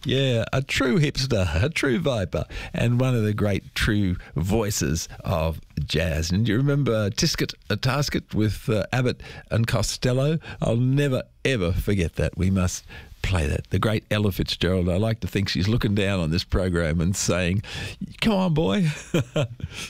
Yeah, a true hipster, a true viper, and one of the great true voices of jazz. And do you remember Tisket a Tasket with Abbott and Costello? I'll never, ever forget that. We must play that. The great Ella Fitzgerald. I like to think she's looking down on this program and saying, come on, boy.